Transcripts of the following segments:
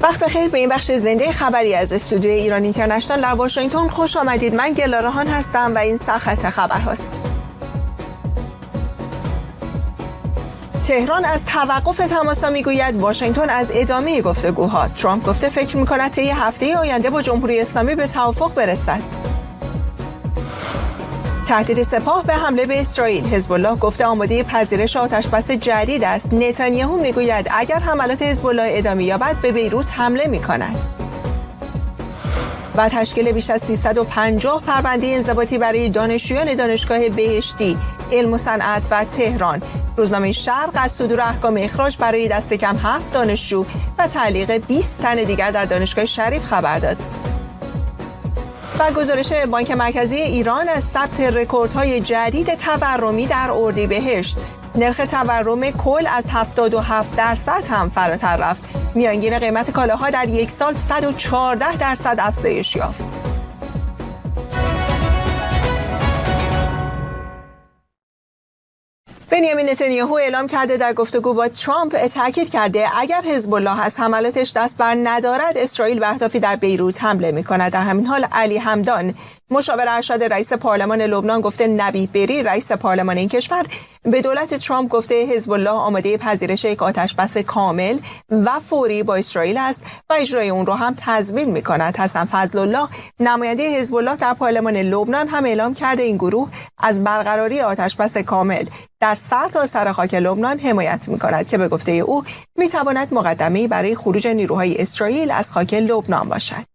وقت بخیر به این بخش زنده خبری از استودیوی ایران اینترنشنال در واشنگتن خوش آمدید. من گلارهان هستم و این سرخط خبر هاست. تهران از توقف تماس‌ها میگوید، واشنگتن از ادامه گفتگوها. ترامپ گفته فکر می‌کند طی هفته آینده با جمهوری اسلامی به توافق برسد. تهدید سپاه به حمله به اسرائیل. حزب الله گفته آماده پذیرش آتش‌بس جدید است. نتانیاهو میگوید اگر حملات حزب الله ادامه یابد به بیروت حمله می‌کند. و تشکیل بیش از 350 پرونده انضباطی برای دانشجویان دانشگاه بهشتی، علم و صنعت و تهران. روزنامه شرق از صدور احکام اخراج برای دست کم 7 دانشجو و تعلیق 20 تن دیگر در دانشگاه شریف خبر داد. و گزارش بانک مرکزی ایران از ثبت رکوردهای جدید تورمی در اردیبهشت. نرخ تورم کل از 77% هم فراتر رفت. میانگین قیمت کالاها در یک سال 114% افزایش یافت. بنیامین نتانیاهو اعلام کرده در گفتگو با ترامپ تاکید کرده اگر حزب الله از حملاتش دست بر ندارد، اسرائیل به اهدافی در بیروت حمله می‌کند. در همین حال علی همدان، مشاور ارشد رئیس پارلمان لبنان، گفته نبیه بری، رئیس پارلمان این کشور، به دولت ترامپ گفته حزب الله آماده پذیرش یک آتش‌بس کامل و فوری با اسرائیل است و اجرای اون رو هم تضمین می‌کند. حسن فضل‌الله، نماینده حزب الله در پارلمان لبنان، هم اعلام کرده این گروه از برقراری آتش‌بس کامل در سرتاسر خاک لبنان حمایت می‌کند که به گفته او می‌تواند مقدمه‌ای برای خروج نیروهای اسرائیل از خاک لبنان باشد.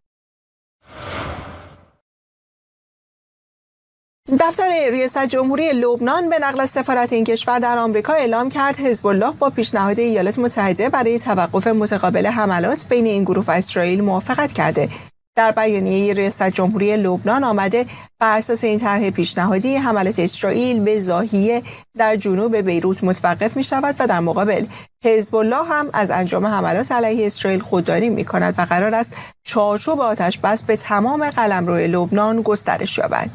دفتر ریاست جمهوری لبنان به نقل از سفارت این کشور در آمریکا اعلام کرد حزب الله با پیشنهاد ایالات متحده برای توقف متقابل حملات بین این گروه و اسرائیل موافقت کرده. در بیانیه ریاست جمهوری لبنان آمده بر اساس این طرح پیشنهادی حملات اسرائیل به ضاحیه در جنوب بیروت متوقف می شود و در مقابل حزب الله هم از انجام حملات علیه اسرائیل خودداری می کند و قرار است چارچوب آتش‌بس به تمام قلمرو لبنان گسترش یابد.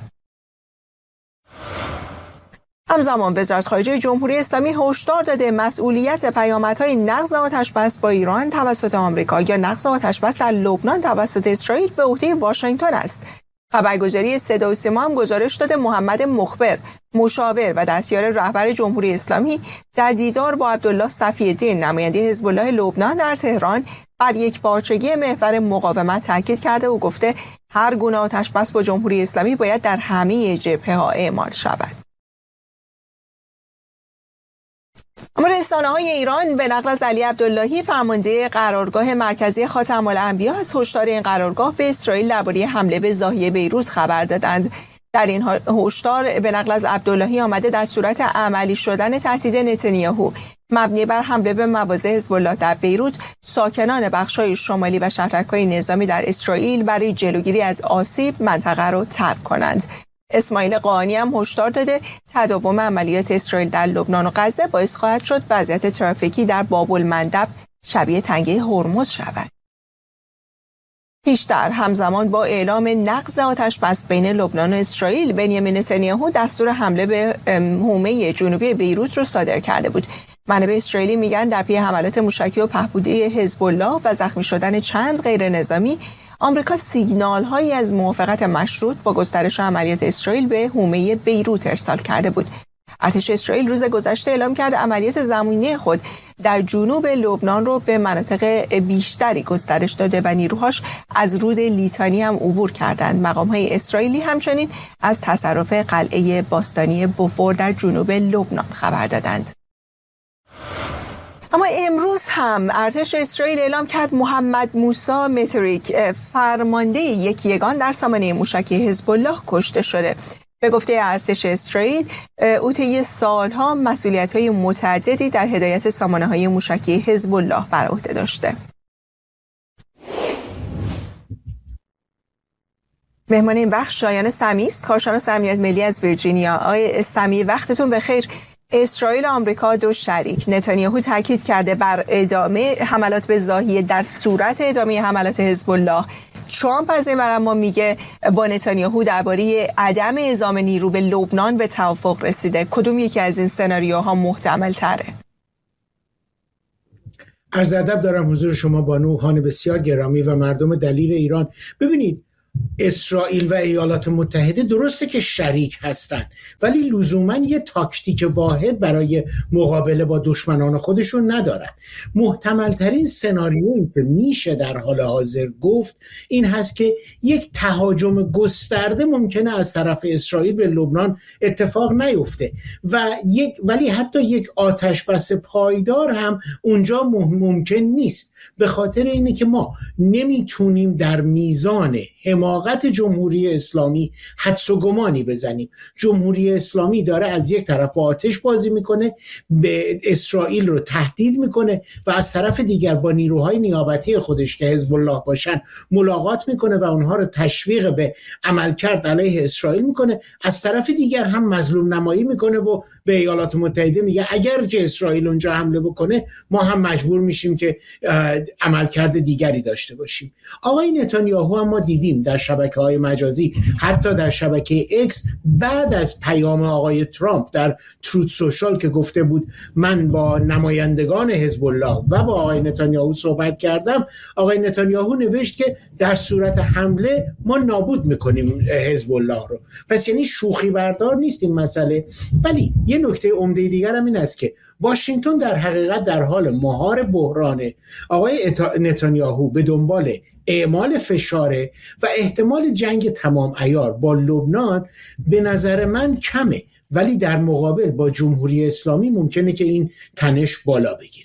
همزمان وزارت خارجه جمهوری اسلامی هشدار داده مسئولیت پیامدهای نقض آتش‌بس با ایران توسط آمریکا یا نقض آتش‌بس در لبنان توسط اسرائیل به عهده واشنگتن است. خبرگزاری صدا و سیما هم گزارش داده محمد مخبر، مشاور و دستیار رهبر جمهوری اسلامی، در دیدار با عبدالله صفی‌الدین، نماینده حزب الله لبنان در تهران، بر یکپارچگی محور مقاومت تاکید کرده و گفته هر گونه آتش‌بس با جمهوری اسلامی باید در همه جبهه‌ها اعمال شود. اما رسانه‌های ایران به نقل از علی عبداللهی، فرمانده قرارگاه مرکزی خاتم الانبیا، از هشدار این قرارگاه به اسرائیل درباره حمله به ضاحیه بیروت خبر دادند. در این هشدار به نقل از عبداللهی آمده در صورت عملی شدن تهدید نتانیاهو مبنی بر حمله به مواضع حزب الله در بیروت، ساکنان بخش‌های شمالی و شهرک‌های نظامی در اسرائیل برای جلوگیری از آسیب منطقه را ترک کنند. اسماعیل قانی هم هشدار داده تداوم عملیات اسرائیل در لبنان و غزه باعث خواهد شد وضعیت ترافیکی در باب‌المندب شبیه تنگه هرمز شود. پیشتر همزمان با اعلام نقض آتش‌بس بین لبنان و اسرائیل، بنیامین نتانیاهو دستور حمله به حومه جنوبی بیروت رو صادر کرده بود. منابع اسرائیلی میگن در پی حملات موشکی و پهپادی حزب الله و زخمی شدن چند غیر نظامی، آمریکا سیگنال‌هایی از موافقت مشروط با گسترش عملیات اسرائیل به حومه بیروت ارسال کرده بود. ارتش اسرائیل روز گذشته اعلام کرد عملیات زمینی خود در جنوب لبنان رو به مناطق بیشتری گسترش داده و نیروهاش از رود لیتانی هم عبور کردند. مقام‌های اسرائیلی همچنین از تصرف قلعه باستانی بوفور در جنوب لبنان خبر دادند. اما امروز هم ارتش اسرائیل اعلام کرد محمد موسی متریک، فرمانده یک یگان در سامانه موشکی حزب الله، کشته شده. به گفته ارتش اسرائیل، او طی سالها مسئولیت‌های متعددی در هدایت سامانه‌های موشکی حزب الله بر عهده داشته. مهمان این بخش شایان سمی است، کارشناس امنیت ملی از ویرجینیا. آقای سمی، وقتتون بخیر. اسرائیل و آمریکا دو شریک. نتانیاهو تاکید کرده بر ادامه حملات به ضاحیه در صورت ادامه حملات حزب الله. ترامپ از این ور اما میگه با نتانیاهو درباره عدم اعزام نیرو به لبنان به توافق رسیده. کدوم یکی از این سناریوها محتمل تره؟ عرض ادب دارم حضور شما بانوان بسیار گرامی و مردم دلیر ایران. ببینید، اسرائیل و ایالات متحده درسته که شریک هستن، ولی لزوما یه تاکتیک واحد برای مقابله با دشمنان خودشون ندارن. محتمل ترین سناریویی که میشه در حال حاضر گفت این هست که یک تهاجم گسترده ممکنه از طرف اسرائیل به لبنان اتفاق نیفته ولی حتی یک آتش بس پایدار هم اونجا ممکن نیست، به خاطر اینه که ما نمیتونیم در میزان حماقت جمهوری اسلامی حدس و گمانی بزنیم. جمهوری اسلامی داره از یک طرف با آتش بازی میکنه، به اسرائیل رو تهدید میکنه و از طرف دیگر با نیروهای نیابتی خودش که حزب الله باشن ملاقات میکنه و اونها رو تشویق به عملکرد علیه اسرائیل میکنه. از طرف دیگر هم مظلوم نمایی میکنه و به ایالات متحده میگه اگر که اسرائیل اونجا حمله بکنه ما هم مجبور میشیم که عملکرد دیگری داشته باشیم. آقای نتانیاهو هم ما دیدیم در شبکه‌های مجازی، حتی در شبکه اکس، بعد از پیام آقای ترامپ در تروت سوشال که گفته بود من با نمایندگان حزب الله و با آقای نتانیاهو صحبت کردم، آقای نتانیاهو نوشت که در صورت حمله ما نابود میکنیم حزب الله رو. پس یعنی شوخی بردار نیست این مسئله. ولی یه نکته عمده دیگر هم این است که واشنگتن در حقیقت در حال مهار بحرانه. آقای نتانیاهو به دنبال اعمال فشاره و احتمال جنگ تمام عیار با لبنان به نظر من کمه، ولی در مقابل با جمهوری اسلامی ممکنه که این تنش بالا بگیره.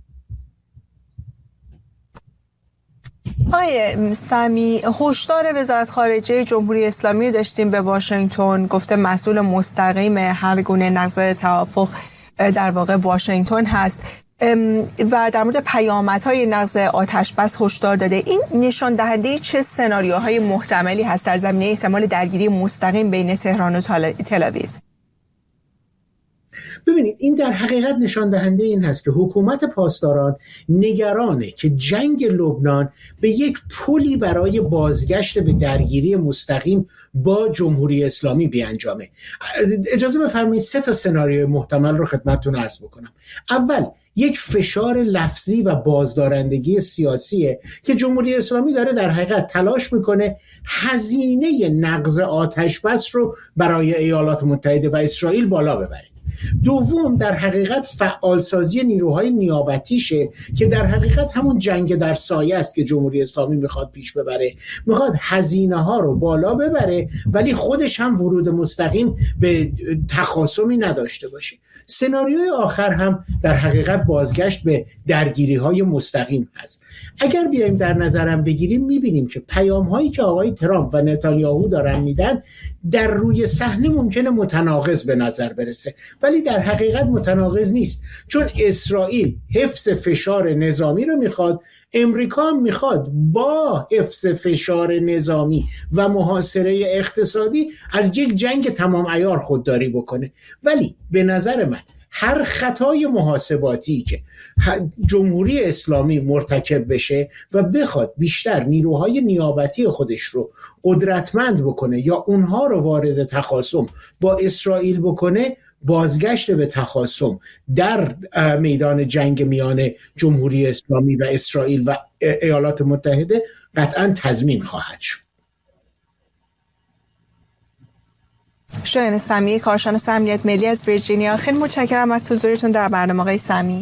آقای سمی، هشدار وزارت خارجه جمهوری اسلامی داشتیم به واشنگتن، گفته مسئول مستقیم هر گونه نقض توافق در واقع واشنگتن هست و در مورد پیامدهای نقض آتش بس هشدار داده. این نشان دهنده چه سناریوهای محتملی هست در زمینه احتمال درگیری مستقیم بین تهران و تل آویو؟ ببینید، این در حقیقت نشان دهنده این هست که حکومت پاسداران نگرانه که جنگ لبنان به یک پلی برای بازگشت به درگیری مستقیم با جمهوری اسلامی بیانجامه. اجازه بفرمایید 3 سناریوی محتمل رو خدمتتون عرض بکنم. اول، یک فشار لفظی و بازدارندگی سیاسیه که جمهوری اسلامی داره در حقیقت تلاش میکنه هزینه نقض آتش بس رو برای ایالات متحده و اسرائیل بالا ببره. دوم، در حقیقت فعالسازی نیروهای نیابتیشه که در حقیقت همون جنگ در سایه است که جمهوری اسلامی میخواد پیش ببره، میخواد هزینه ها رو بالا ببره ولی خودش هم ورود مستقیم به تخاصمی نداشته باشه. سناریوی آخر هم در حقیقت بازگشت به درگیری های مستقیم هست. اگر بیایم در نظرم بگیریم میبینیم که پیام هایی که آقای ترامپ و نتانیاهو دارن میدن در روی صحنه ممکنه متناقض به نظر برسه، ولی در حقیقت متناقض نیست، چون اسرائیل حفظ فشار نظامی رو میخواد، امریکا هم میخواد با حفظ فشار نظامی و محاصره اقتصادی از یک جنگ تمام عیار خودداری بکنه. ولی به نظر من هر خطای محاسباتی که جمهوری اسلامی مرتکب بشه و بخواد بیشتر نیروهای نیابتی خودش رو قدرتمند بکنه یا اونها رو وارد تخاصم با اسرائیل بکنه، بازگشت به تخاصم در میدان جنگ میان جمهوری اسلامی و اسرائیل و ایالات متحده قطعاً تضمین خواهد شد. شایان سمی، کارشناس امنیت ملی از ویرجینیا، خیلی متشکرم از حضورتون در برنامه. آقای سمی،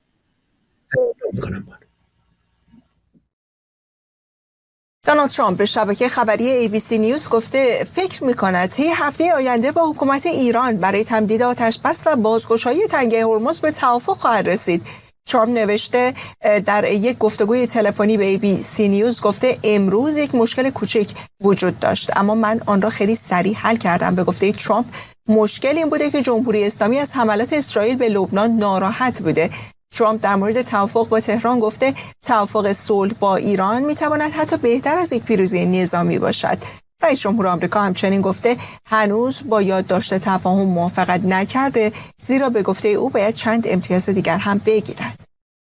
دونالد ترامپ به شبکه خبری ABC نیوز گفته فکر می‌کند طی هفته آینده با حکومت ایران برای تمدید آتش‌بس و بازگشایی تنگه هرمز به توافق خواهد رسید. ترامپ نوشته در یک گفتگوی تلفنی به ABC نیوز، گفته امروز یک مشکل کوچک وجود داشت اما من آن را خیلی سریع حل کردم. به گفته ترامپ مشکل این بوده که جمهوری اسلامی از حملات اسرائیل به لبنان ناراحت بوده. ترامپ در مورد توافق با تهران گفته توافق صلح با ایران میتواند حتی بهتر از یک پیروزی نظامی باشد. رئیس جمهور آمریکا همچنین گفته هنوز با یادداشت تفاهم موافقت نکرده، زیرا به گفته او باید چند امتیاز دیگر هم بگیرد.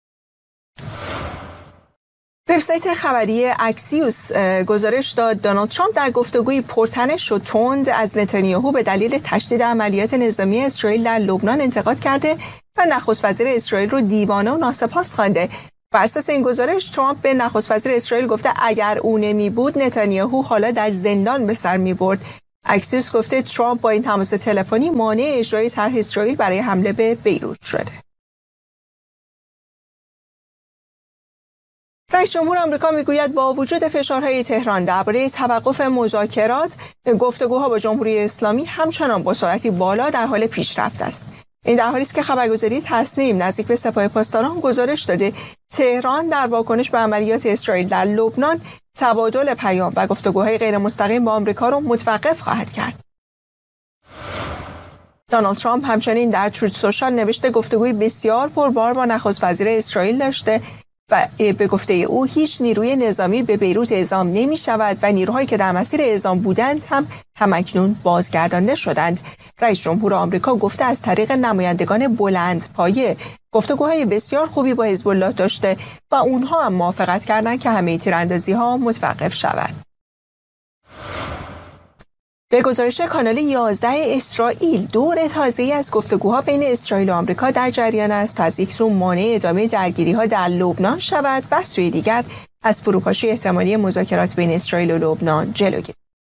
وبسایت خبری اکسیوس گزارش داد دونالد ترامپ در گفتگوی پرتنش و تند از نتانیاهو به دلیل تشدید عملیات نظامی اسرائیل در لبنان انتقاد کرده و نخست وزیر اسرائیل رو دیوانه و ناسپاس خوانده. بر اساس این گزارش ترامپ به نخست وزیر اسرائیل گفته اگر او نمی بود نتانیاهو حالا در زندان به سر می برد. اکسیوس گفته ترامپ با این تماس تلفنی مانع اجرای طرح اسرائیل برای حمله به بیروت شده. رئیس جمهور آمریکا میگوید با وجود فشارهای تهران درباره توقف مذاکرات، گفتگوها با جمهوری اسلامی همچنان با سرعتی بالا در حال پیشرفت است. این در حالی است که خبرگزاری تصنیم نزدیک به سپاه پاسداران گزارش داده تهران در واکنش به عملیات اسرائیل در لبنان تبادل پیام و گفتگوهای غیر مستقیم با آمریکا را متوقف خواهد کرد. دونالد ترامپ همچنین در تروت سوشال نوشته گفتگوی بسیار پربار با نخست وزیر اسرائیل داشته و به گفته او هیچ نیروی نظامی به بیروت اعزام نمی شود و نیروهایی که در مسیر اعزام بودند هم همکنون بازگردانده شدند. رئیس جمهور آمریکا گفته از طریق نمایندگان بلند پایه گفتگوهای بسیار خوبی با حزب الله داشته و اونها هم موافقت کردند که همه تیراندازی ها متوقف شود. به گزارش کانال 11 اسرائیل دور تازه‌ای از گفتگوها بین اسرائیل و آمریکا در جریان است تا از یک سو مانع ادامه درگیری‌ها در لبنان شود و سوی دیگر از فروپاشی احتمالی مذاکرات بین اسرائیل و لبنان جلوگیری.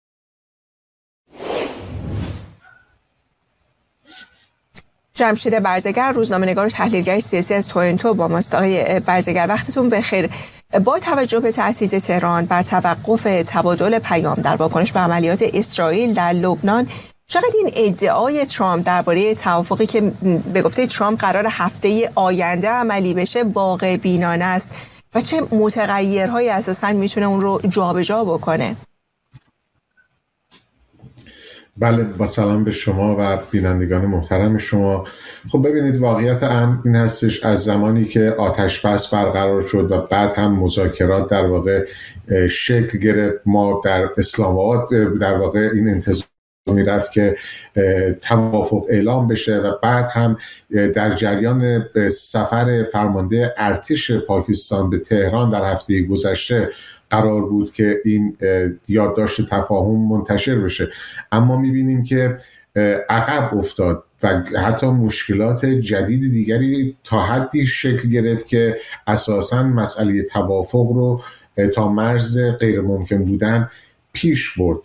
جمشید برزگر، روزنامه‌نگار و تحلیلگر سیاسی از تورنتو با ماست. آقای برزگر وقتتون بخیر. با توجه به تهدید تهران بر توقف تبادل پیام در واکنش به عملیات اسرائیل در لبنان، چقدر این ادعای ترامپ درباره توافقی که به گفته ترامپ قرار هفته آینده عملی بشه واقع بینانه است و چه متغیرهایی اساساً میتونه اون رو جابجا بکنه؟ بله، با سلام به شما و بینندگان محترم شما. خب ببینید، واقعیت امر این هستش از زمانی که آتش بس برقرار شد و بعد هم مذاکرات در واقع شکل گرفت، ما در اسلام آباد در واقع این انتظار میرفت که توافق اعلام بشه و بعد هم در جریان سفر فرمانده ارتش پاکستان به تهران در هفته گذشته قرار بود که این یادداشت تفاهم منتشر بشه، اما میبینیم که عقب افتاد و حتی مشکلات جدید دیگری تا حدی شکل گرفت که اساساً مسئله توافق رو تا مرز غیر ممکن بودن پیش برد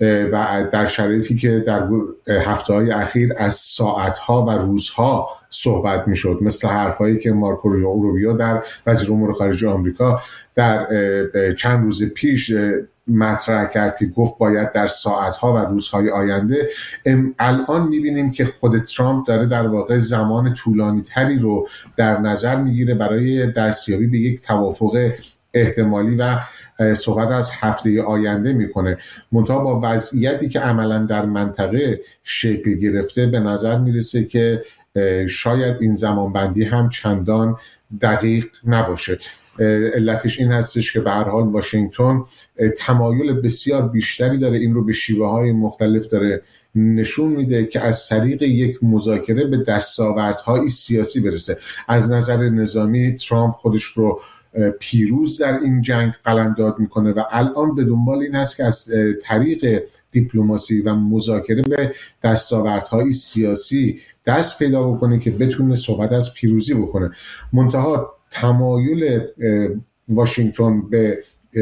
و در شرایطی که در هفته‌های اخیر از ساعت‌ها و روزها صحبت می‌شد، مثل حرفایی که مارکو روبیو در وزیر امور خارجه آمریکا در چند روز پیش مطرح کرد که گفت باید در ساعت‌ها و روزهای آینده. الان می‌بینیم که خود ترامپ داره در واقع زمان طولانی‌تری رو در نظر می‌گیره برای دستیابی به یک توافق احتمالی و صحبت از هفته آینده میکنه. منتها با وضعیتی که عملا در منطقه شکل گرفته به نظر میرسه که شاید این زمانبندی هم چندان دقیق نباشه. علتش این هستش که به هر حال واشنگتن تمایل بسیار بیشتری داره، این رو به شیوه‌های مختلف داره نشون میده که از طریق یک مذاکره به دستاوردهای سیاسی برسه. از نظر نظامی ترامپ خودش رو پیروز در این جنگ قلمداد میکنه و الان به دنبال این هست که از طریق دیپلماسی و مذاکره به دستاوردهای سیاسی دست پیدا بکنه که بتونه صحبت از پیروزی بکنه. منتها تمایل واشنگتن به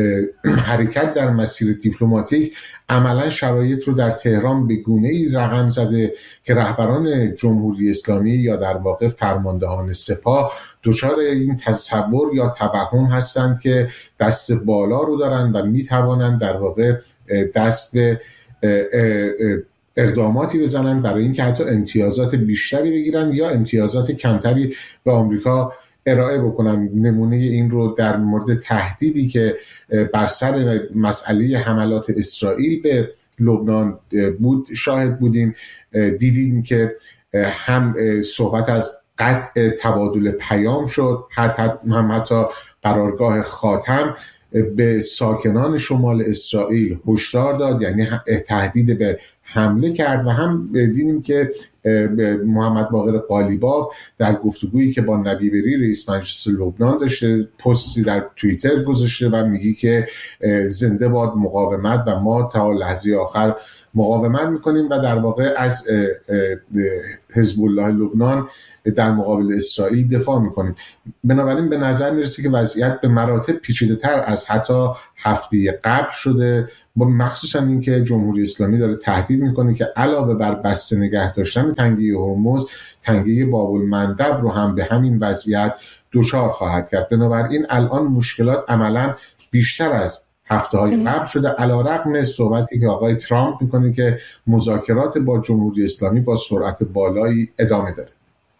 حرکت در مسیر دیپلماتیک عملا شرایط رو در تهران به گونه‌ای رقم زده که رهبران جمهوری اسلامی یا در واقع فرماندهان سپاه دچار این تصور یا توهم هستند که دست بالا رو دارن و میتوانند در واقع دست به اقداماتی بزنن برای اینکه حتی امتیازات بیشتری بگیرن یا امتیازات کمتری به آمریکا ارائه بکنن. نمونه این رو در مورد تهدیدی که بر سر مسئله حملات اسرائیل به لبنان بود شاهد بودیم. دیدیم که هم صحبت از قطع تبادل پیام شد، هم حتی قرارگاه خاتم به ساکنان شمال اسرائیل هشدار داد، یعنی تهدید به حمله کرد، و هم دیدیم که محمد باقر قالیباف در گفتگویی که با نبی بری رئیس مجلس لبنان داشته پستی در توییتر گذاشته و میگی که زنده باد مقاومت و ما تا لحظه آخر مقاومت میکنیم و در واقع از حزب الله لبنان در مقابل اسرائیل دفاع میکنیم. بنابراین به نظر میرسه که وضعیت به مراتب پیچیده تر از حتی هفته قبل شده، مخصوصا اینکه جمهوری اسلامی داره تهدید میکنه که علاوه بر بسته نگه داشتن تنگه هرمز، تنگه باب المندب رو هم به همین وضعیت دچار خواهد کرد. بنابراین الان مشکلات عملا بیشتر از هفته‌های قبل شده، علی‌رغم صحبتی که آقای ترامپ میکنه که مذاکرات با جمهوری اسلامی با سرعت بالایی ادامه داره.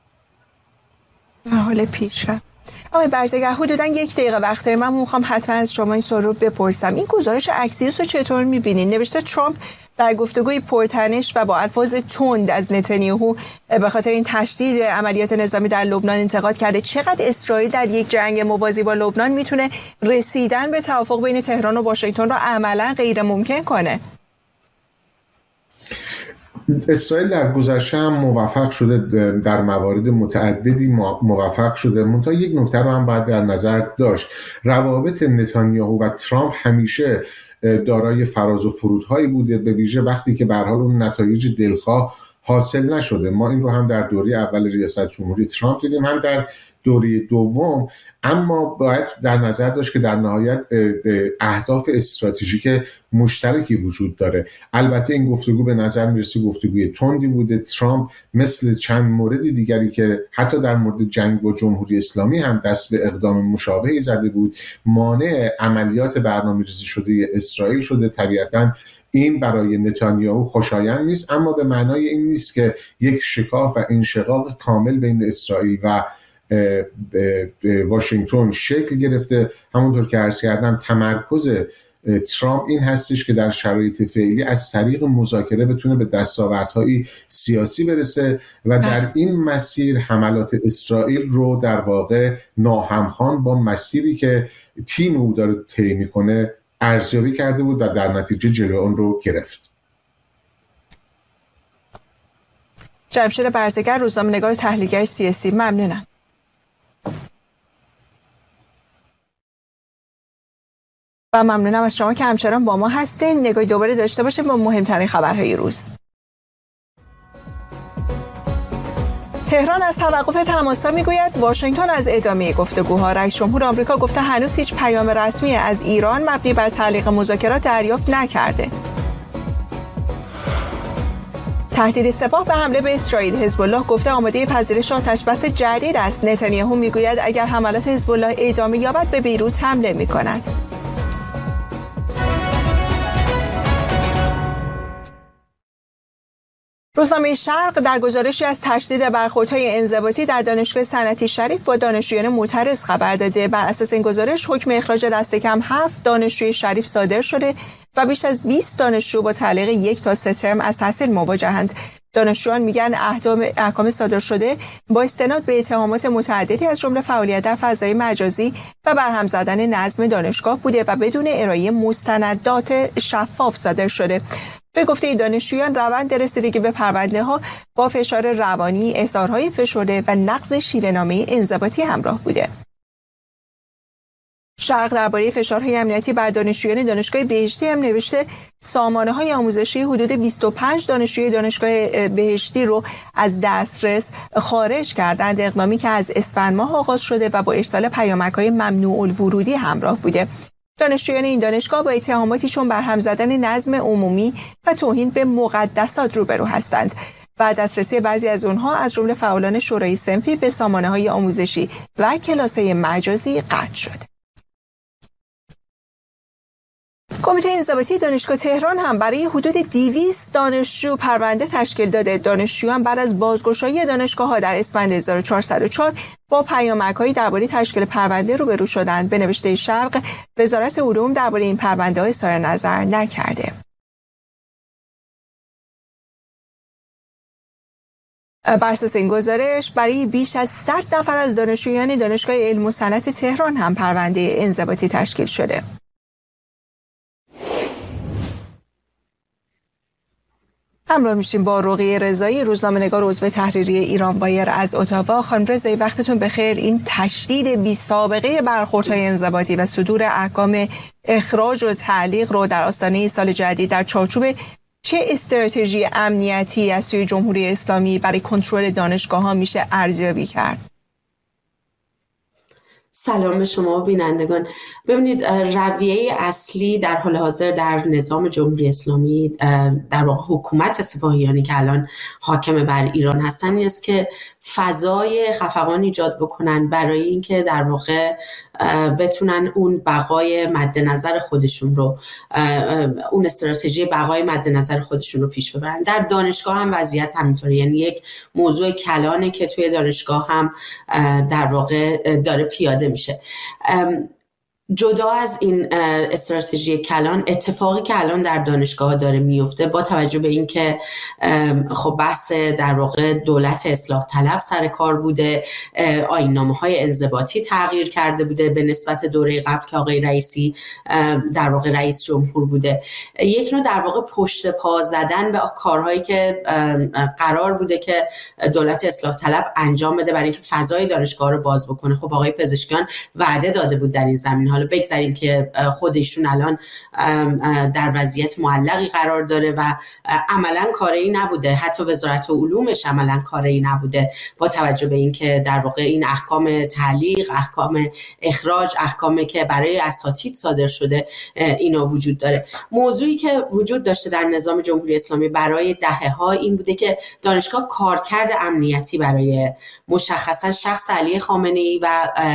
حال پیشرفت. آقای برزگر، حدوداً 1 دقیقه وقت داریم. من میخوام حتما از شما این سوال رو بپرسم. این گزارش اکسیوس رو چطور میبینید؟ نوشته ترامپ در گفتگوی پرتنش و با الفاظ تند از نتانیاهو به خاطر این تشدید عملیات نظامی در لبنان انتقاد کرده. چقدر اسرائیل در یک جنگ موازی با لبنان میتونه رسیدن به توافق بین تهران و واشنگتن رو عملاً غیر ممکن کنه؟ اسرائیل در گذشته هم موفق شده، در موارد متعددی موفق شده. منتها یک نکته رو هم باید در نظر داشت: روابط نتانیاهو و ترامپ همیشه دارای فراز و فرودهایی بوده، به ویژه وقتی که به هر حال اون نتایج دلخواه حاصل نشده. ما این رو هم در دوره اول ریاست جمهوری ترامپ دیدیم، هم در دوره دوم. اما باید در نظر داشت که در نهایت اهداف استراتژیک مشترکی وجود داره. البته این گفتگو به نظر میرسه گفتگوی تندی بوده. ترامپ مثل چند مورد دیگری که حتی در مورد جنگ با جمهوری اسلامی هم دست به اقدام مشابهی زده بود، مانع عملیات برنامه‌ریزی شده اسرائیل شده. طبیعتاً این برای نتانیاهو خوشایند نیست، اما به معنای این نیست که یک شکاف و انشقاق کامل بین اسرائیل و واشنگتن شکل گرفته. همونطور که عرض کردم، تمرکز ترامپ این هستش که در شرایط فعلی از طریق مذاکره بتونه به دستاوردهای سیاسی برسه و در این مسیر حملات اسرائیل رو در واقع ناهمخوان با مسیری که تیم او داره طی میکنه ارزیابی کرده بود و در نتیجه جلوی اون رو گرفت. جمشید برزگر، روزنامه‌نگار، تحلیلگر سیاسی، ممنونم. و ممنونم از شما که همچنان با ما هستین. نگاهی دوباره داشته باشیم با مهمترین خبرهای روز. تهران از توقف تماس‌ها میگوید، واشنگتن از ادامه گفتگوها. رئیس جمهور آمریکا گفته هنوز هیچ پیام رسمی از ایران مبنی بر تعلیق مذاکرات دریافت نکرده. تهدید سپاه به حمله به اسرائیل. حزب الله گفته آماده پذیرش آتش‌بس جدید است. نتانیاهو میگوید اگر حملات حزب الله ادامه یابد به بیروت حمله می‌کند. روزنامه شرق در گزارشی از تشدید برخوردهای انضباطی در دانشگاه صنعتی شریف با دانشجویان معترض خبر داده. بر اساس این گزارش حکم اخراج دست کم 7 دانشجوی شریف صادر شده و بیش از 20 دانشجو با تعلیق 1 تا 3 ترم از تحصیل مواجهند. دانشجویان میگن احکام صادر شده با استناد به اتهامات متعددی از جمله فعالیت در فضای مجازی و برهم زدن نظم دانشگاه بوده و بدون ارائه مستندات شفاف صادر شده. به گفته دانشجویان، روند رسیدگی به پرونده ها با فشار روانی، اظهارهای فشرده و نقض شیوه‌نامه انضباطی همراه بوده. شرق درباره فشارهای امنیتی بر دانشجویان دانشگاه بهشتی هم نوشته سامانه‌های آموزشی حدود 25 دانشجوی دانشگاه بهشتی رو از دسترس خارج کردند، اقدامی که از اسفند ماه آغاز شده و با ارسال پیامک‌های ممنوع الورودی همراه بوده. دانشجویان این دانشگاه با اتهاماتی چون برهم زدن نظم عمومی و توهین به مقدسات روبرو هستند و دسترسی بعضی از اونها از جمله فعالان شورای صنفی به سامانه‌های آموزشی و کلاس‌های مجازی قطع شده. کمیته انضباطی دانشگاه تهران هم برای حدود 200 دانشجو پرونده تشکیل داده. دانشجویان بعد از بازگشایی دانشگاه‌ها در اسفند 1404 با پیامک‌هایی درباره تشکیل پرونده روبرو شدند. به نوشته شرق، وزارت علوم درباره این پرونده اظهار نظر نکرده. بر اساس این گزارش برای بیش از 100 نفر از دانشجویان دانشگاه علم و صنعت تهران هم پرونده انضباطی تشکیل شده. همراه میشیم با رقیه رضایی، روزنامه‌نگار عضو تحریریه ایران وایر از اتاوا. خانم رضایی، وقتتون بخیر. این تشدید بی سابقه برخوردهای انضباطی و صدور احکام اخراج و تعلیق رو در آستانه سال جدید در چارچوب چه استراتژی امنیتی از سوی جمهوری اسلامی برای کنترل دانشگاه‌ها میشه ارزیابی کرد؟ سلام به شما بینندگان. ببینید، رویه اصلی در حال حاضر در نظام جمهوری اسلامی، در واقع حکومت سپاهیانی که الان حاکم بر ایران هستن، این است که فضای خفقان ایجاد بکنن برای اینکه در واقع بتونن اون بقای مد نظر خودشون رو، اون استراتژی بقای مد نظر خودشون رو پیش ببرن. در دانشگاه هم وضعیت همینطوره، یعنی یک موضوع کلانه که توی دانشگاه هم در واقع داره پیاده میشه. جدا از این استراتژی کلان، اتفاقی که الان در دانشگاه داره میفته، با توجه به این که خب بحث در واقع دولت اصلاح طلب سر کار بوده، آیین‌نامه‌های انضباطی تغییر کرده بوده به نسبت دوره قبل که آقای رئیسی در واقع رئیس جمهور بوده، یک نوع در واقع پشت پا زدن به کارهایی که قرار بوده که دولت اصلاح طلب انجام بده برای اینکه فضای دانشگاه رو باز بکنه. خب آقای پزشکیان وعده داده بود در این زمینه. بگذاریم که خودشون الان در وضعیت معلقی قرار داره و عملا کاری نبوده، حتی وزارت علومش عملا کاری نبوده، با توجه به این که در واقع این احکام تعلیق، احکام اخراج، احکامی که برای اساتید صادر شده، اینا وجود داره. موضوعی که وجود داشته در نظام جمهوری اسلامی برای دهه‌ها این بوده که دانشگاه کارکرد امنیتی برای مشخصا شخص علی خامنه‌ای و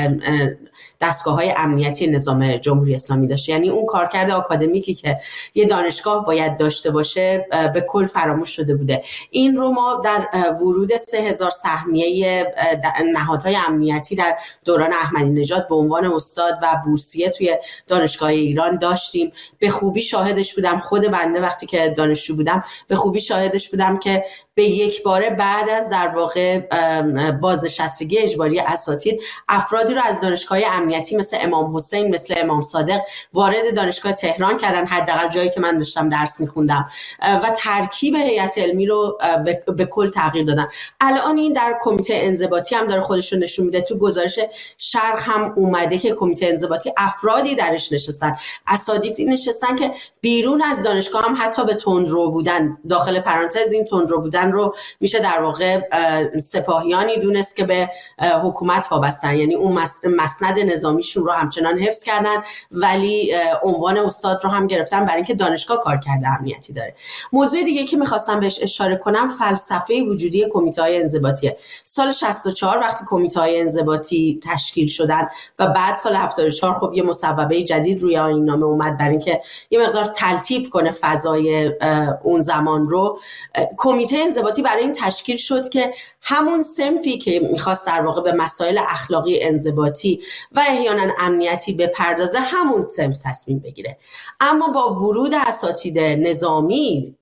دستگاه‌های امنیتی نظام جمهوری اسلامی داشته. یعنی اون کارکرد آکادمیکی که یه دانشگاه باید داشته باشه به کل فراموش شده بوده. این رو ما در ورود 3000 سهمیه نهادهای امنیتی در دوران احمدی نژاد به عنوان استاد و بورسیه توی دانشگاه ایران داشتیم. به خوبی شاهدش بودم، خود بنده وقتی که دانشجو بودم به خوبی شاهدش بودم که به یک باره بعد از در واقع بازنشستگی اجباری اساتید، افرادی رو از دانشگاه امنیتی مثل امام حسین، مثل امام صادق وارد دانشگاه تهران کردن، حداقل جایی که من داشتم درس می‌خوندم، و ترکیب هیئت علمی رو به کل تغییر دادن. الان این در کمیته انضباطی هم داره خودش رو نشون میده. تو گزارش شرق هم اومده که کمیته انضباطی افرادی درش نشستن، اساتیدی نشستن که بیرون از دانشگاه هم حتی به تندرو بودن. داخل پرانتز این تندرو بودن رو میشه در واقع سپاهیانی دونست که به حکومت وابستن، یعنی اون مسند نظامیشون رو همچنان حفظ کردن ولی عنوان استاد رو هم گرفتن برای اینکه دانشگاه کارکرد امنیتی داره. موضوع دیگه که میخواستم بهش اشاره کنم فلسفه وجودی کمیته‌های انضباطیه. سال 64 وقتی کمیته‌های انضباطی تشکیل شدن و بعد سال 74 خب یه مصوبه جدید روی آیین‌نامه اومد برای اینکه یه مقدار تلطیف کنه فضای اون زمان رو. کمیته انضباطی برای این تشکیل شد که همون صنفی که میخواست در واقع به مسائل اخلاقی انضباطی و احیانا امنیتی بپردازه، همون صنف تصمیم بگیره. اما با ورود اساتید نظامی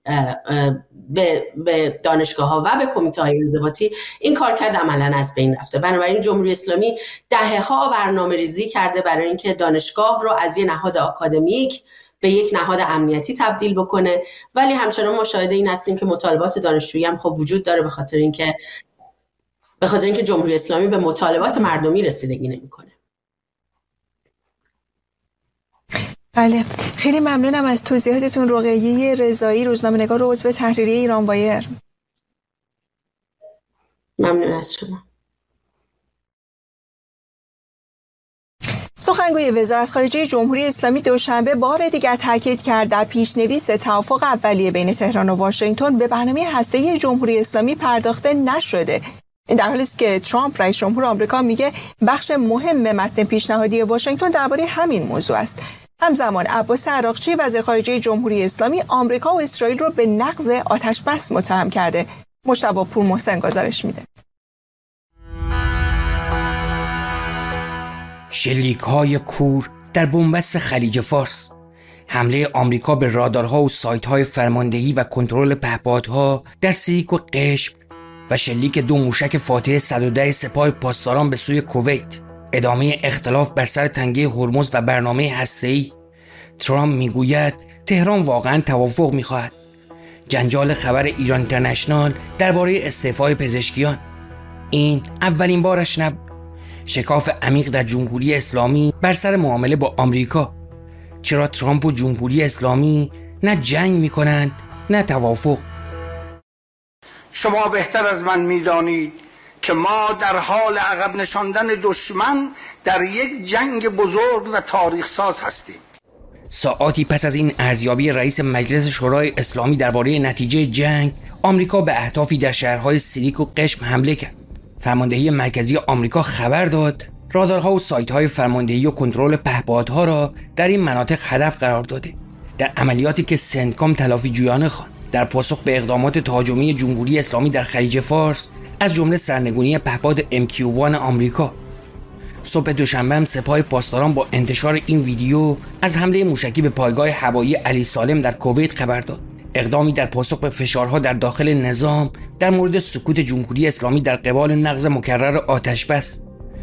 به دانشگاه‌ها و به کمیته‌های انضباطی این کارکرد عملاً از بین رفته. بنابراین جمهوری اسلامی دهه‌ها برنامه‌ریزی کرده برای اینکه دانشگاه رو از یه نهاد آکادمیک به یک نهاد امنیتی تبدیل بکنه، ولی همچنان مشاهده این هستیم که مطالبات دانشجویی هم خب وجود داره، به خاطر اینکه جمهوری اسلامی به مطالبات مردمی رسیدگی نمی‌کنه. بله، خیلی ممنونم از توضیحاتتون. رقیه رضایی، روزنامه‌نگار و عضو تحریریه ایرانوایر. ممنون از شما. سخنگوی وزارت خارجه جمهوری اسلامی دوشنبه بار دیگر تاکید کرد در پیشنویس توافق اولیه بین تهران و واشنگتن به برنامه هسته‌ای جمهوری اسلامی پرداخته نشده. این در حالی است که ترامپ رئیس جمهور آمریکا میگه بخش مهم متن پیشنهادی واشنگتن درباره همین موضوع است. همزمان عباس عراقچی وزیر خارجه جمهوری اسلامی آمریکا و اسرائیل رو به نقض آتش‌بس متهم کرده. مجتبی پورمحسن گزارش میده. شلیک‌های کور در بنبست خلیج فارس، حمله آمریکا به رادارها و سایت‌های فرماندهی و کنترل پهپادها در سیک و قشم و شلیک 2 موشک فاتح 110 سپاه پاسداران به سوی کویت، ادامه اختلاف بر سر تنگه هرمز و برنامه هسته‌ای. ترامپ میگوید تهران واقعا توافق می‌خواهد. جنجال خبر ایران اینترنشنال درباره استعفای پزشکیان، این اولین بارش نبود. شکاف عمیق در جمهوری اسلامی بر سر معامله با آمریکا. چرا ترامپ و جمهوری اسلامی نه جنگ میکنند نه توافق. شما بهتر از من میدانید که ما در حال عقب نشاندن دشمن در یک جنگ بزرگ و تاریخ ساز هستیم. ساعاتی پس از این ارزیابی رئیس مجلس شورای اسلامی درباره نتیجه جنگ، آمریکا به اهدافی در شهرهای سیریک و قشم حمله کرد. فرماندهی مرکزی آمریکا خبر داد رادارها و سایت‌های فرماندهی و کنترل پهپادها را در این مناطق هدف قرار داده. در عملیاتی که سنتکام تلافی جویانه خواند در پاسخ به اقدامات تهاجمی جمهوری اسلامی در خلیج فارس، از جمله سرنگونی پهپاد MQ-1 آمریکا. صبح دوشنبه هم سپاه پاسداران با انتشار این ویدیو از حمله موشکی به پایگاه هوایی علی سالم در کویت خبر داد. اقدامی در پاسخ به فشارها در داخل نظام در مورد سکوت جمهوری اسلامی در قبال نقض مکرر آتش‌بس.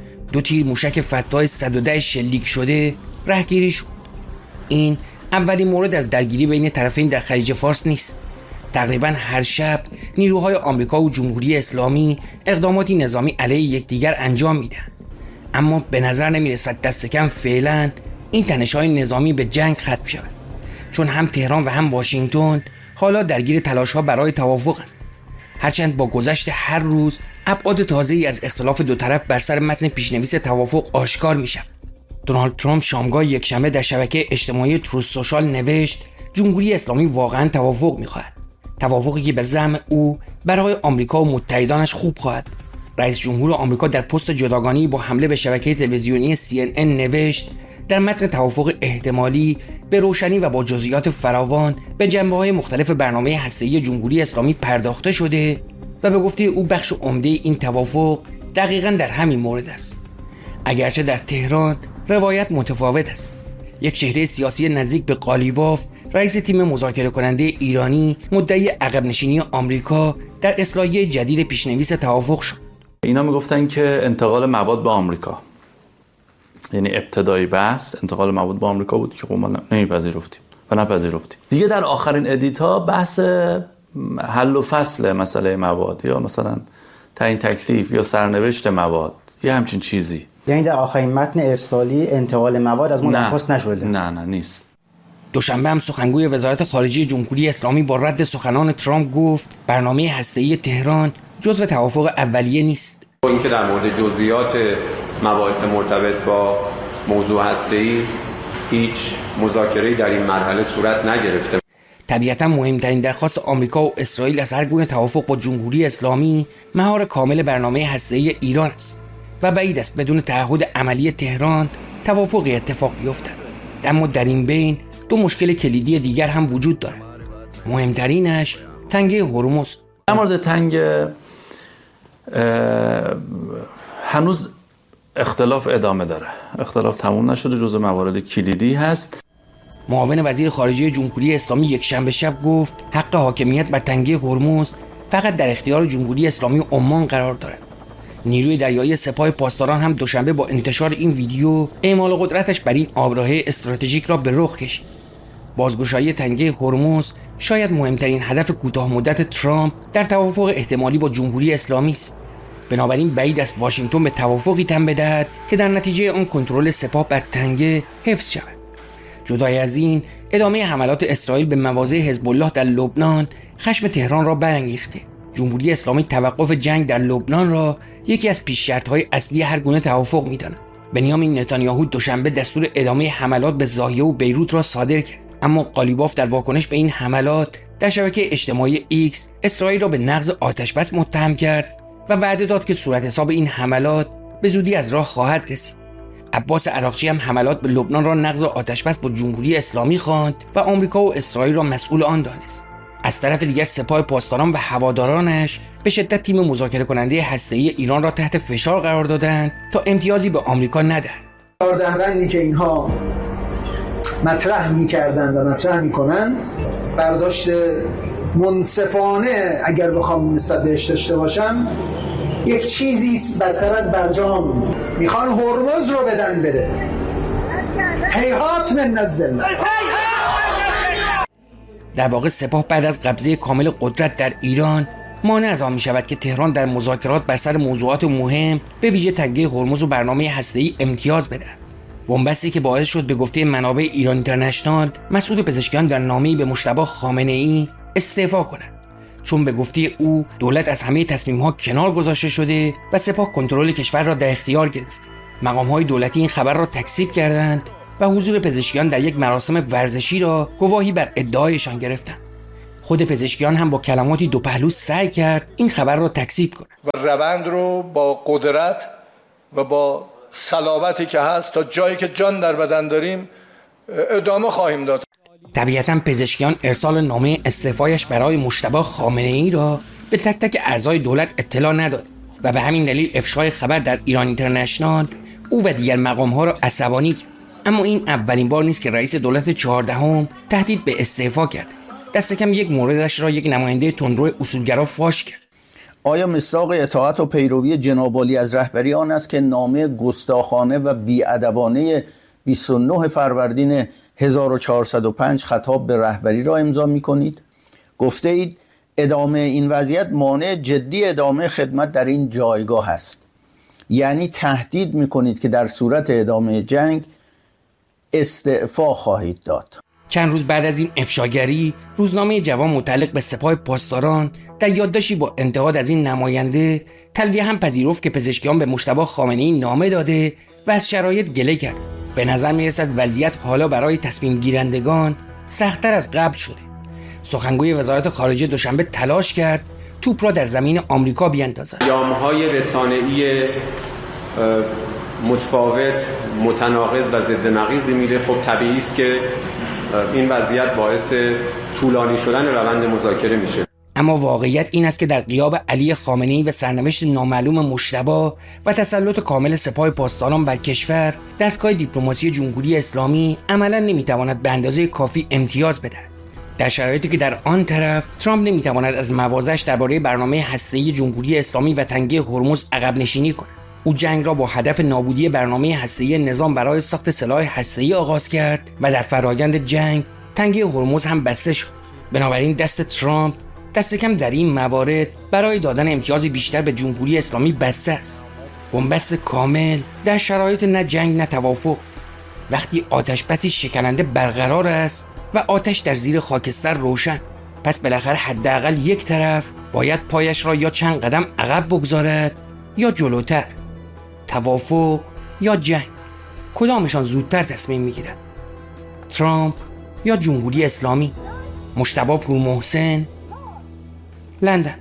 2 تیر موشک فتاح 110 شلیک شده رهگیری شد. این اولین مورد از درگیری بین طرفین در خلیج فارس نیست. تقریبا هر شب نیروهای آمریکا و جمهوری اسلامی اقداماتی نظامی علیه یکدیگر انجام میدن، اما به نظر نمیرسد دست کم فعلا این تنش‌های نظامی به جنگ ختم شود، چون هم تهران و هم واشنگتن حالا درگیر تلاش‌ها برای توافقند. هرچند با گذشت هر روز ابعاد تازه‌ای از اختلاف دو طرف بر سر متن پیشنویس توافق آشکار می‌شود. دونالد ترامپ شامگاه یکشنبه در شبکه اجتماعی تروث سوشال نوشت جمهوری اسلامی واقعا توافق می‌خواهد. توافقی که به زعم او برای آمریکا و متحدانش خوب خواهد. رئیس جمهور آمریکا در پست جداگانه‌ای با حمله به شبکه تلویزیونی CNN نوشت در متن توافق احتمالی به روشنی و با جزئیات فراوان به جنبه‌های مختلف برنامه هسته‌ای جمهوری اسلامی پرداخته شده و به گفته او بخش عمده این توافق دقیقاً در همین مورد است. اگرچه در تهران روایت متفاوت است. یک چهره سیاسی نزدیک به قالیباف، رئیس تیم مذاکره کننده ایرانی، مدعی عقب نشینی آمریکا در اصلاحیه جدید پیشنویس توافق شد. اینا میگفتن که انتقال مواد به آمریکا، یعنی ابتدای بحث انتقال مواد به آمریکا بود که ما نپذیرفتیم. دیگه در آخرین ادیتا بحث حل و فصل مسئله مواد یا مثلا تعیین تکلیف یا سرنوشت مواد یا همچین چیزی. یعنی در آخرین متن ارسالی انتقال مواد از ما نفس نشده؟ نه نیست. دوشنبه هم سخنگوی وزارت خارجه جمهوری اسلامی با رد سخنان ترامپ گفت برنامه هسته‌ای تهران جزو توافق اولیه نیست. اینکه در مورد جزئیات مباحث مرتبط با موضوع هسته‌ای هیچ مذاکره‌ای در این مرحله صورت نگرفته. طبیعتا مهمترین درخواست آمریکا و اسرائیل از هر گونه توافق با جمهوری اسلامی مهار کامل برنامه هسته‌ای ایران است و بعید است بدون تعهد عملی تهران توافقی اتفاق بیفتد. اما در این بین 2 مشکل کلیدی دیگر هم وجود دارد. مهمترینش تنگه هرمز. در مورد تنگ هنوز اختلاف ادامه داره. اختلاف تموم نشده، جزو موارد کلیدی هست. معاون وزیر خارجه جمهوری اسلامی یکشنبه شب گفت حق حاکمیت بر تنگه هرمز فقط در اختیار جمهوری اسلامی عمان قرار دارد. نیروی دریایی سپاه پاسداران هم دوشنبه با انتشار این ویدیو اعمال قدرتش بر این آبراهه استراتژیک را به رخ کشید. بازگشایی تنگه هرمز شاید مهمترین هدف کوتاه مدت ترامپ در توافق احتمالی با جمهوری اسلامی است. بنابراین بعید است واشنگتن به توافقی تن بدهد که در نتیجه آن کنترل سپاه بر تنگه حفظ شود. جدای از این، ادامه حملات اسرائیل به مواضع حزب الله در لبنان خشم تهران را برانگیخته. جمهوری اسلامی توقف جنگ در لبنان را یکی از پیش شرط‌های اصلی هر گونه توافق می‌داند. بنیامین نتانیاهو دوشنبه دستور ادامه حملات به ضاحیه و بیروت را صادر کرد، اما قالیباف در واکنش به این حملات در شبکه اجتماعی ایکس اسرائیل را به نقض آتش‌بس متهم کرد و وعده داد که صورت حساب این حملات به زودی از راه خواهد رسید. عباس عراقچی هم حملات به لبنان را نقض آتش‌بس با جمهوری اسلامی خواند و آمریکا و اسرائیل را مسئول آن دانست. از طرف دیگر سپاه پاسداران و هوادارانش به شدت تیم مذاکره کننده هسته‌ای ایران را تحت فشار قرار دادند تا امتیازی به آمریکا ندهند. دهبندی که اینها مطرح می‌کردند و مطرح می‌کنند برداشت منصفانه اگر بخوام نسبت بهش داشته باشم یک چیزی بدتر از برجام. میخوان هرمز رو بدن بره. هیهات من الذلة. در واقع سپاه بعد از قبضه کامل قدرت در ایران مانع از آن می شود که تهران در مذاکرات بر سر موضوعات مهم به ویژه تنگه هرمز و برنامه هسته‌ای امتیاز بدهد. بنبستی که باعث شد به گفته منابع ایران اینترنشنال مسئول پزشکیان در نامه‌ای به مجتبی خامنه‌ای استعفا کنند، چون به گفته او دولت از همه تصمیم‌ها کنار گذاشته شده و سپاه کنترل کشور را در اختیار گرفت. مقام‌های دولتی این خبر را تکذیب کردند و حضور پزشکیان در یک مراسم ورزشی را گواهی بر ادعایشان گرفتند. خود پزشکیان هم با کلماتی دو پهلو سعی کرد این خبر را تکذیب کنند و روند رو با قدرت و با صلابتی که هست تا جایی که جان در بدن داریم ادامه خواهیم داد. طبیعتاً پزشکیان ارسال نامه استعفایش برای مجتبی خامنه‌ای را به تک تک اعضای دولت اطلاع نداد و به همین دلیل افشای خبر در ایران اینترنشنال او و دیگر مقام‌ها را عصبانی کرد. اما این اولین بار نیست که رئیس دولت 14 تهدید به استعفا کرد. دست کم یک موردش را یک نماینده تندرو اصولگرا فاش کرد. آیا مصداق اطاعت و پیروی جناب عالی از رهبری آن است که نامه گستاخانه و بی‌ادبانه 29 فروردین 1405 خطاب به رهبری را امضا می‌کنید؟ گفته اید ادامه این وضعیت مانع جدی ادامه خدمت در این جایگاه است. یعنی تهدید می‌کنید که در صورت ادامه جنگ استعفا خواهید داد. چند روز بعد از این افشاگری، روزنامه جوان متعلق به سپاه پاسداران در یادداشتی با انتقاد از این نماینده تلویح هم پذیرفت که پزشکیان به مجتبی خامنه‌ای نامه داده و از شرایط گله کرد. به نظر می‌رسد وضعیت حالا برای تصمیم گیرندگان سخت‌تر از قبل شده. سخنگوی وزارت خارجه دوشنبه تلاش کرد توپ را در زمین آمریکا بیاندازد. پیام‌های رسانه‌ای متفاوت، متناقض و ضد نقیضی میده. خب طبیعی است که این وضعیت باعث طولانی شدن روند مذاکره میشه. اما واقعیت این است که در غیاب علی خامنه‌ای و سرنوشت نامعلوم مجتبی و تسلط کامل سپاه پاسداران بر کشور، دستگاه دیپلماسی جمهوری اسلامی عملاً نمیتواند به اندازه کافی امتیاز بدهد. در شرایطی که در آن طرف ترامپ نمیتواند از مواضعش درباره برنامه هسته‌ای جمهوری اسلامی و تنگه هرمز عقب نشینی کند. او جنگ را با هدف نابودی برنامه هسته‌ای نظام برای ساخت سلاح هسته‌ای آغاز کرد و در فرایند جنگ تنگه هرمز هم بسته شد. بنابراین دست ترامپ دست کم در این موارد برای دادن امتیاز بیشتر به جمهوری اسلامی بسته است. بنبست کامل در شرایط نه جنگ نه توافق، وقتی آتش بسی شکننده برقرار است و آتش در زیر خاکستر روشن، پس بالاخره حداقل یک طرف باید پایش را یا چند قدم عقب بگذارد یا جلوتر. توافق یا جنگ، کدامشان زودتر تصمیم میگیرد؟ ترامپ یا جمهوری اسلامی؟ مجتبی پورمحسن، لندن.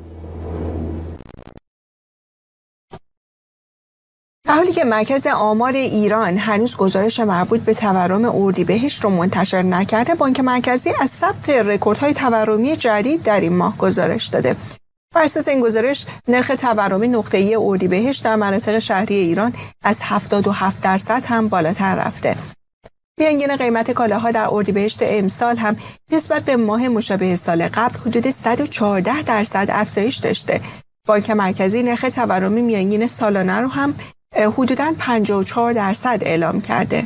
در حالی که مرکز آمار ایران هنوز گزارش مربوط به تورم اردیبهشت رو منتشر نکرده، بانک مرکزی از ثبت رکوردهای تورمی جدید در این ماه گزارش داده. بر اساس این گزارش، نرخ تورم نقطه‌ای اردیبهشت در مناطق شهری ایران از 77% هم بالاتر رفته. میانگین قیمت کالاها در اردیبهشت امسال هم نسبت به ماه مشابه سال قبل حدود 114% افزایش داشته. بانک مرکزی نرخ تورم میانگین سالانه رو هم حدوداً 54% اعلام کرده.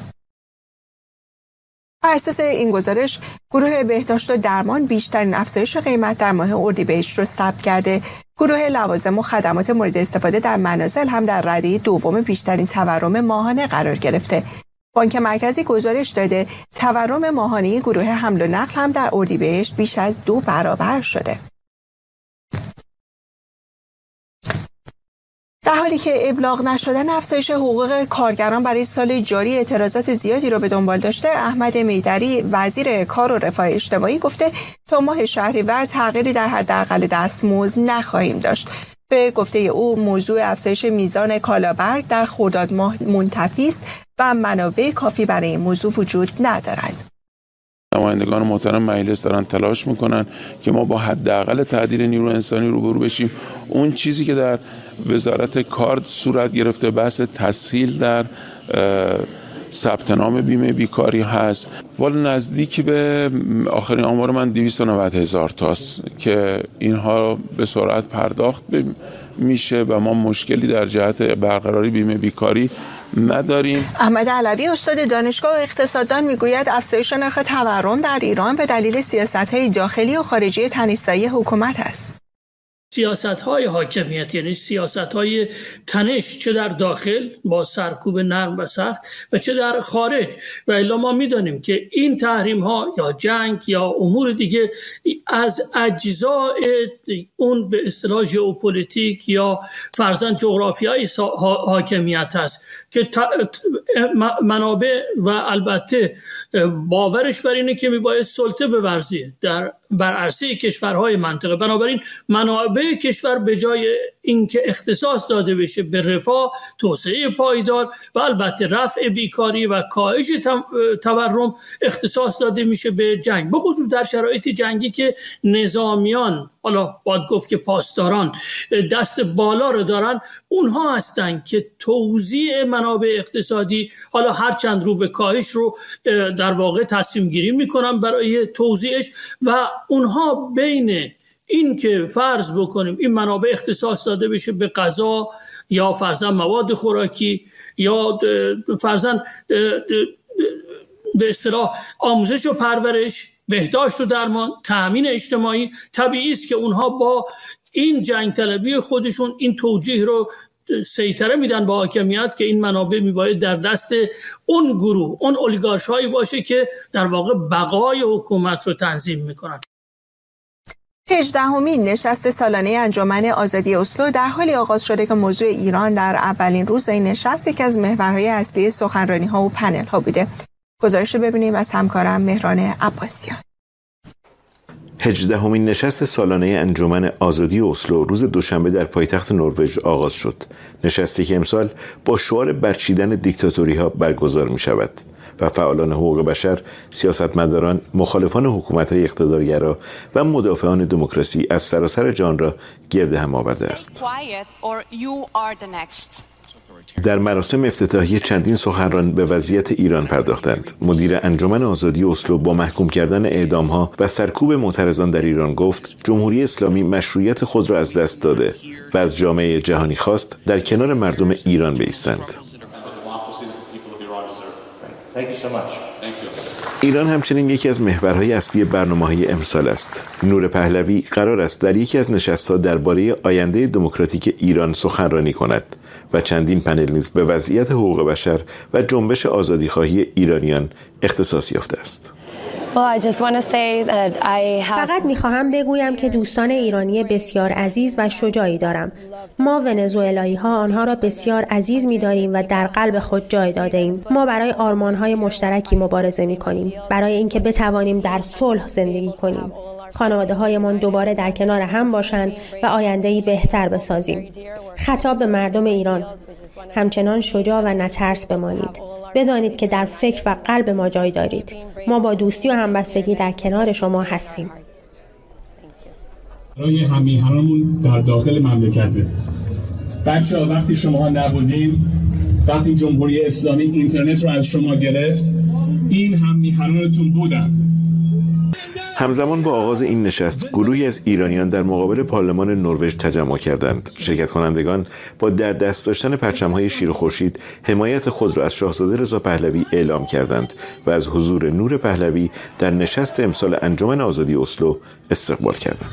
بر اساس این گزارش، گروه بهداشت و درمان بیشترین افزایش قیمت در ماه اردیبهشت رو ثبت کرده. گروه لوازم و خدمات مورد استفاده در منازل هم در رده دوم بیشترین تورم ماهانه قرار گرفته. بانک مرکزی گزارش داده تورم ماهانه گروه حمل و نقل هم در اردیبهشت بیش از 2 برابر شده. در حالی که ابلاغ نشدن افزایش حقوق کارگران برای سال جاری اعتراضات زیادی را به دنبال داشته، احمد میدری وزیر کار و رفاه اجتماعی گفته تا ماه شهریور تغییری در حداقل دستمزد نخواهیم داشت. به گفته او موضوع افزایش میزان کالابرگ در خرداد ماه منتفی است و منابع کافی برای این موضوع وجود ندارد. نمایندگان محترم مجلس دارن تلاش میکنن که ما با حداقل تعدیل نیرو انسانی روبرو بشیم. اون چیزی که در وزارت کار صورت گرفته، بحث تسهیل در ثبت نام بیمه بیکاری هست، والا نزدیک به آخرین آمار من 290,000 تاست که اینها به سرعت پرداخت میشه و ما مشکلی در جهت برقراری بیمه بیکاری نداریم. احمد علوی استاد دانشگاه اقتصاددان میگوید افزایش نرخ تورم در ایران به دلیل سیاست‌های داخلی و خارجی تنش‌زایی حکومت است. سیاست‌های حاکمیت یعنی سیاست‌های تنش، چه در داخل با سرکوب نرم و سخت و چه در خارج. و الا ما می‌دانیم که این تحریم‌ها یا جنگ یا امور دیگه از اجزاء اون به اصطلاح ژئوپلیتیک یا فرضاً جغرافیای حاکمیت هست که منابع و البته باورش بر اینه که میباید سلطه بورزه بر عرصه کشورهای منطقه. بنابراین منابع کشور به جای اینکه اختصاص داده بشه به رفاه، توسعه پایدار و البته رفع بیکاری و کاهش تورم، اختصاص داده میشه به جنگ، به خصوص در شرایط جنگی که نظامیان، حالا باید گفت که پاسداران دست بالا رو دارن، اونها هستن که توزیع منابع اقتصادی، حالا هر چند رو به کاهش رو در واقع تصمیم گیری میکنن برای توزیعش و اونها بین این که فرض بکنیم این منابع اختصاص داده بشه به غذا یا فرضاً مواد خوراکی یا فرضاً به اصطلاح آموزش و پرورش، بهداشت و درمان، تأمین اجتماعی، طبیعی است که اونها با این جنگ طلبی خودشون این توجیه رو سیطره میدن با حاکمیت که این منابع میباید در دست اون گروه، اون اولیگارش هایی باشه که در واقع بقای حکومت رو تنظیم میکنن. 18مین نشست سالانه انجمن آزادی اسلو در حالی آغاز شده که موضوع ایران در اولین روز این نشست یکی از محورهای اصلی سخنرانی‌ها و پنل‌ها بوده. گزارش ببینیم از همکارم مهران عباسیان. 18مین نشست سالانه انجمن آزادی اسلو روز دوشنبه در پایتخت نروژ آغاز شد. نشستی که امسال با شعار برچیدن دیکتاتوری‌ها برگزار می‌شود و فعالان حقوق بشر، سیاستمداران، مخالفان حکومت‌های اقتدارگرا و مدافعان دموکراسی از سراسر جهان را گرد هم آورده است. در مراسم افتتاحیه چندین سخنران به وضعیت ایران پرداختند. مدیر انجمن آزادی اسلو با محکوم کردن اعدام‌ها و سرکوب معترضان در ایران گفت جمهوری اسلامی مشروعیت خود را از دست داده و از جامعه جهانی خواست در کنار مردم ایران بایستند. ایران همچنین یکی از محورهای اصلی برنامه‌های امسال است. نور پهلوی قرار است در یکی از نشست‌ها درباره آینده دموکراتیک ایران سخنرانی کند و چندین پنل نیز به وضعیت حقوق بشر و جنبش آزادیخواهی ایرانیان اختصاص یافته است. فقط میخواهم بگویم که دوستان ایرانی بسیار عزیز و شجاعی دارم. ما ونزوئلایی ها آنها را بسیار عزیز می‌داریم و در قلب خود جای داده ایم. ما برای آرمان‌های مشترکی مبارزه می‌کنیم، برای اینکه بتوانیم در صلح زندگی کنیم. خانواده‌هایمان دوباره در کنار هم باشند و آینده‌ای بهتر بسازیم. خطاب به مردم ایران: همچنان شجاع و نترس بمانید. بدانید که در فکر و قلب ما جای دارید. ما با دوستی و همبستگی در کنار شما هستیم. برای هم‌میهنانمون در داخل مملکته. بچه‌ها وقتی شما نبودین، وقتی جمهوری اسلامی اینترنت رو از شما گرفت، این هم‌میهنانتون بودن. همزمان با آغاز این نشست گروهی از ایرانیان در مقابل پارلمان نروژ تجمع کردند. شرکت کنندگان با در دست داشتن پرچم‌های شیر و خورشید حمایت خود را از شاهزاده رضا پهلوی اعلام کردند و از حضور نور پهلوی در نشست امسال انجمن آزادی اسلو استقبال کردند.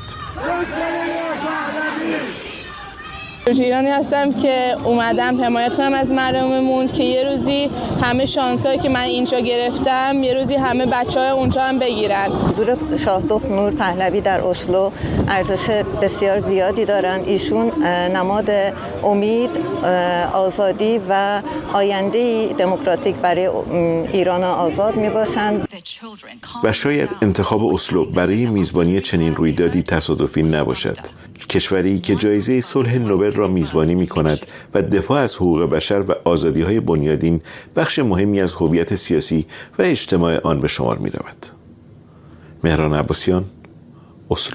ایرانی هستم که اومدم حمایت کنم از مردممون که یه روزی همه شانسایی که من اینجا گرفتم یه روزی همه بچه‌های اونجا هم بگیرن. حضور شاهدخت نور پهلوی در اسلو ارزش بسیار زیادی دارن. ایشون نماد امید، آزادی و آینده دموکراتیک برای ایران آزاد میباشند. و شاید انتخاب اسلو برای میزبانی چنین رویدادی تصادفی نباشد. کشوری که جایزه صلح نوبل را میزبانی می‌کند و دفاع از حقوق بشر و آزادی‌های بنیادین بخش مهمی از هویت سیاسی و اجتماعی آن به شمار می‌رود. مهران عباسیان، اسلو.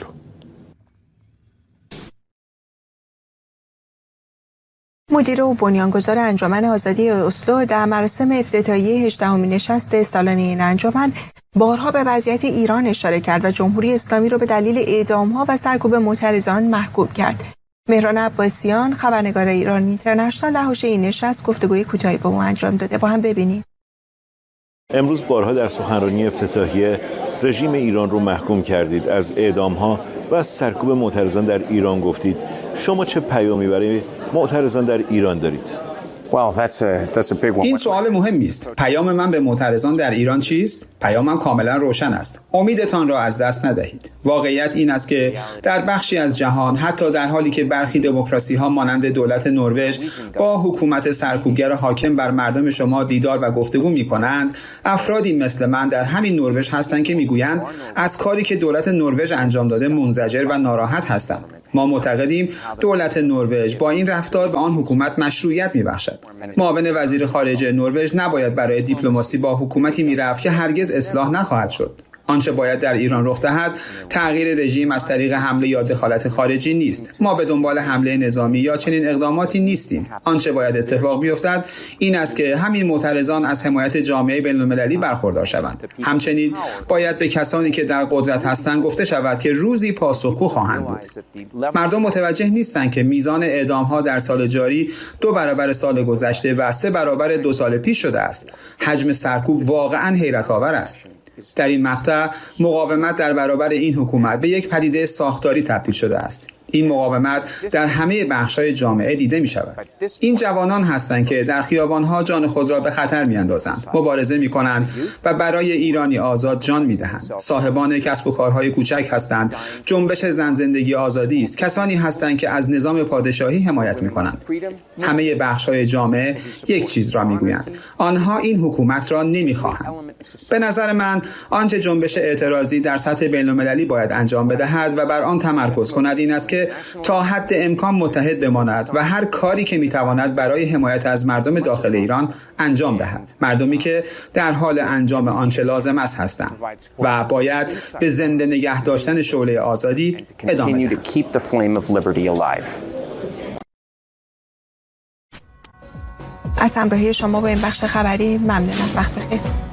مدیر و بنیانگذار انجمن آزادی اسلو در مراسم افتتاحیه 18مین نشست سالانه این انجمن بارها به وضعیت ایران اشاره کرد و جمهوری اسلامی را به دلیل اعدام‌ها و سرکوب معترضان محکوم کرد. مهران عباسیان، خبرنگار ایران اینترنشنال، در حاشیه این نشست گفتگوی کوتاهی با او انجام داده. با هم ببینیم. امروز بارها در سخنرانی افتتاحیه رژیم ایران رو محکوم کردید، از اعدام‌ها و از سرکوب معترضان در ایران گفتید. شما چه پیامی برای معترضان در ایران دارید؟ این سوال مهمی است. پیام من به معترضان در ایران چیست؟ پیامم کاملا روشن است. امیدتان را از دست ندهید. واقعیت این است که در بخشی از جهان، حتی در حالی که برخی دموکراسی‌ها مانند دولت نروژ با حکومت سرکوبگر حاکم بر مردم شما دیدار و گفتگو می‌کنند، افرادی مثل من در همین نروژ هستند که می‌گویند از کاری که دولت نروژ انجام داده منزجر و ناراحت هستند. ما معتقدیم دولت نروژ با این رفتار به آن حکومت مشروعیت می‌بخشد. معاون وزیر خارجه نروژ نباید برای دیپلماسی با حکومتی می‌رفت که هرگز اصلاح نخواهد شد. آنچه باید در ایران رخ دهد تغییر رژیم از طریق حمله یا دخالت خارجی نیست. ما به دنبال حمله نظامی یا چنین اقداماتی نیستیم. آنچه باید اتفاق بیفتد این است که همین معترضان از حمایت جامعه بین‌المللی برخوردار شوند. همچنین باید به کسانی که در قدرت هستند گفته شود که روزی پاسخگو خواهند بود. مردم متوجه نیستند که میزان اعدام‌ها در سال جاری 2 برابر سال گذشته و 3 برابر 2 سال پیش شده است. حجم سرکوب واقعاً حیرت‌آور است. در این مقطع مقاومت در برابر این حکومت به یک پدیده ساختاری تبدیل شده است. این مقاومت در همه بخش‌های جامعه دیده می‌شود. این جوانان هستند که در خیابان‌ها جان خود را به خطر می‌اندازند، مبارزه می‌کنند و برای ایرانی آزاد جان می‌دهند. صاحبان کسب و کارهای کوچک هستند. جنبش زن زندگی آزادی است. کسانی هستند که از نظام پادشاهی حمایت می‌کنند. همه بخش‌های جامعه یک چیز را می‌گویند. آنها این حکومت را نمی‌خواهند. به نظر من آنچه جنبش اعتراضی در سطح بین‌المللی باید انجام بدهد و بر آن تمرکز کند این است که تا حد امکان متحد بماند و هر کاری که میتواند برای حمایت از مردم داخل ایران انجام دهد. مردمی که در حال انجام آنچه لازم است هستند و باید به زنده نگه داشتن شعله آزادی ادامه دهند. از همراهی شما با این بخش خبری ممنونم. وقت بخیر.